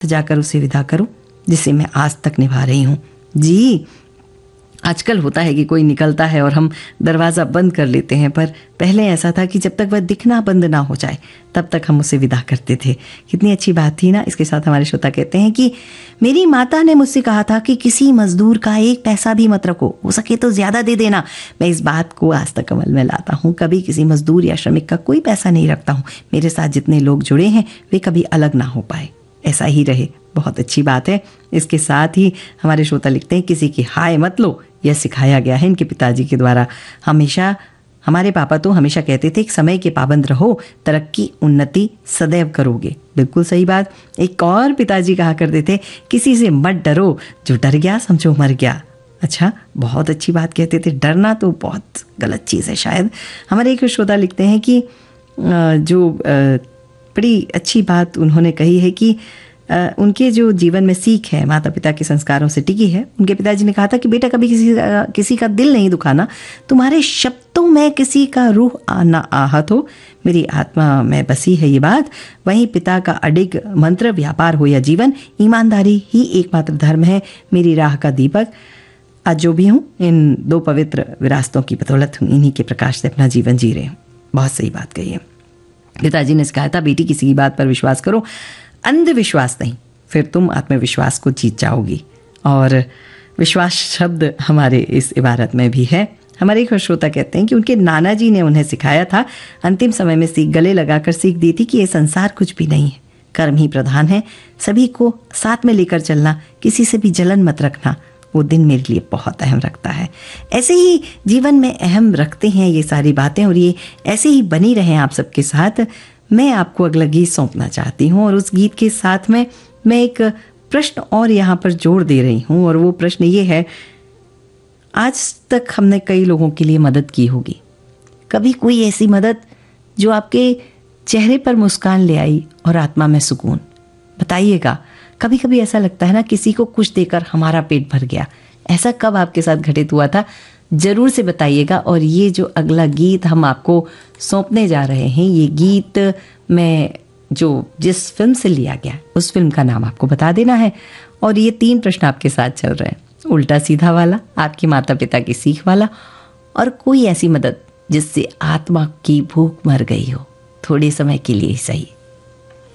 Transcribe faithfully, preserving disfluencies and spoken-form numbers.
तो जाकर उसे विदा करो जिसे मैं आज तक निभा रही हूँ। जी, आजकल होता है कि कोई निकलता है और हम दरवाज़ा बंद कर लेते हैं, पर पहले ऐसा था कि जब तक वह दिखना बंद ना हो जाए तब तक हम उसे विदा करते थे। कितनी अच्छी बात थी ना। इसके साथ हमारे श्रोता कहते हैं कि मेरी माता ने मुझसे कहा था कि किसी मजदूर का एक पैसा भी मत रखो, हो सके तो ज़्यादा दे देना। मैं इस बात को आज तक अमल में लाता हूँ, कभी किसी मजदूर या श्रमिक का कोई पैसा नहीं रखता हूँ। मेरे साथ जितने लोग जुड़े हैं वे कभी अलग ना हो पाए, ऐसा ही रहे। बहुत अच्छी बात है। इसके साथ ही हमारे श्रोता लिखते हैं किसी की हाय मत लो, यह सिखाया गया है इनके पिताजी के द्वारा। हमेशा हमारे पापा तो हमेशा कहते थे कि समय के पाबंद रहो, तरक्की उन्नति सदैव करोगे। बिल्कुल सही बात। एक और पिताजी कहा करते थे किसी से मत डरो, जो डर गया समझो मर गया। अच्छा, बहुत अच्छी बात कहते थे। डरना तो बहुत गलत चीज़ है शायद। हमारे एक श्रोता लिखते हैं कि जो बड़ी अच्छी बात उन्होंने कही है कि उनके जो जीवन में सीख है माता पिता के संस्कारों से टिकी है। उनके पिताजी ने कहा था कि बेटा कभी किसी किसी का दिल नहीं दुखाना, तुम्हारे शब्दों में किसी का रूह आना आहत हो, मेरी आत्मा में बसी है ये बात। वहीं पिता का अडिग मंत्र, व्यापार हो या जीवन, ईमानदारी ही एकमात्र धर्म है, मेरी राह का दीपक। आज जो भी हूँ इन दो पवित्र विरासतों की बदौलत हूँ, इन्हीं के प्रकाश से अपना जीवन जी रहे हूँ। बहुत सही बात कही है। पिताजी ने कहा था बेटी किसी की बात पर विश्वास करो, अंधविश्वास नहीं, फिर तुम आत्मविश्वास को जीत जाओगी। और विश्वास शब्द हमारे इस इबारत में भी है। हमारे एक श्रोता कहते हैं कि उनके नाना जी ने उन्हें सिखाया था, अंतिम समय में सीख गले लगाकर सीख दी थी कि ये संसार कुछ भी नहीं है, कर्म ही प्रधान है, सभी को साथ में लेकर चलना, किसी से भी जलन मत रखना। वो दिन मेरे लिए बहुत अहम रखता है। ऐसे ही जीवन में अहम रखते हैं ये सारी बातें, और ये ऐसे ही बनी रहें आप सबके साथ। मैं आपको अगला गीत सौंपना चाहती हूँ, और उस गीत के साथ में मैं एक प्रश्न और यहाँ पर जोड़ दे रही हूँ, और वो प्रश्न ये है, आज तक हमने कई लोगों के लिए मदद की होगी, कभी कोई ऐसी मदद जो आपके चेहरे पर मुस्कान ले आई और आत्मा में सुकून? बताइएगा। कभी कभी ऐसा लगता है ना किसी को कुछ देकर हमारा पेट भर गया। ऐसा कब आपके साथ घटित हुआ था? जरूर से बताइएगा। और ये जो अगला गीत हम आपको सौंपने जा रहे हैं, ये गीत में जो जिस फिल्म से लिया गया उस फिल्म का नाम आपको बता देना है। और ये तीन प्रश्न आपके साथ चल रहे हैं, उल्टा सीधा वाला, आपके माता पिता की सीख वाला, और कोई ऐसी मदद जिससे आत्मा की भूख मर गई हो, थोड़े समय के लिए ही सही।